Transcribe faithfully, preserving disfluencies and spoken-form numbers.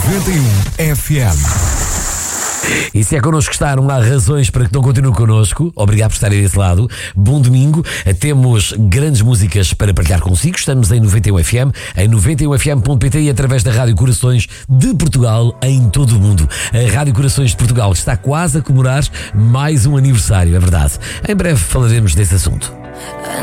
noventa e um F M. E se é connosco que está, não há razões para que não continue connosco. Obrigado por estarem desse lado. Bom domingo. Temos grandes músicas para partilhar consigo. Estamos em noventa e um F M, em noventa e um F M ponto pt e através da Rádio Corações de Portugal em todo o mundo. A Rádio Corações de Portugal está quase a comemorar mais um aniversário, é verdade. Em breve falaremos desse assunto.